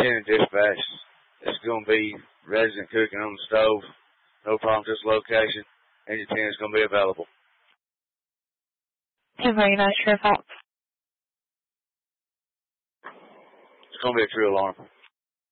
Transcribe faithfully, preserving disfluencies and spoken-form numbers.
ten dispatch. It's going to be resident cooking on the stove. No problem to this location. Engine ten is going to be available. ten forty-nine, Sheriff Hawk. It's going to be a true alarm.